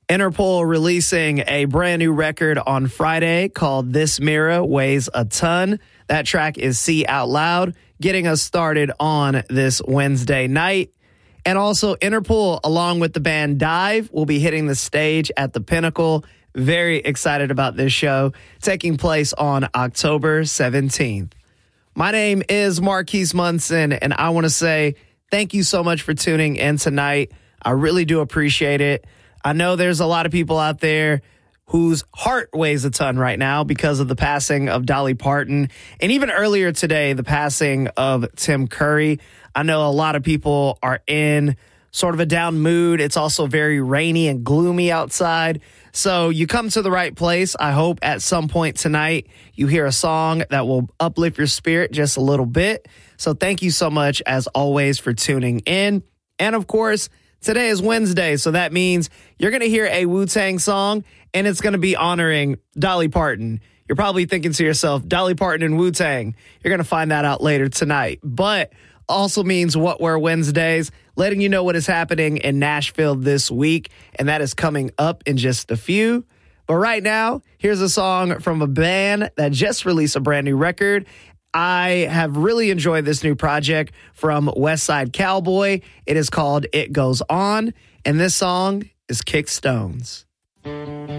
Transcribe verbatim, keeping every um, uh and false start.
Interpol releasing a brand new record on Friday called This Mirror Weighs a Ton. That track is See Out Loud, getting us started on this Wednesday night. And also Interpol, along with the band Dive, will be hitting the stage at the Pinnacle. Very excited about this show, taking place on October seventeenth. My name is Marquise Munson, and I want to say thank you so much for tuning in tonight. I really do appreciate it. I know there's a lot of people out there whose heart weighs a ton right now because of the passing of Dolly Parton. And even earlier today, the passing of Tim Curry. I know a lot of people are in sort of a down mood. It's also very rainy and gloomy outside. So you come to the right place. I hope at some point tonight you hear a song that will uplift your spirit just a little bit. So thank you so much, as always, for tuning in. And of course, today is Wednesday, so that means you're going to hear a Wu-Tang song, and it's going to be honoring Dolly Parton. You're probably thinking to yourself, Dolly Parton and Wu-Tang. You're going to find that out later tonight. But also means What Were Wednesdays, letting you know what is happening in Nashville this week, and that is coming up in just a few. But right now, here's a song from a band that just released a brand new record. I have really enjoyed this new project from Westside Cowboy. It is called It Goes On, and this song is Kick Stones.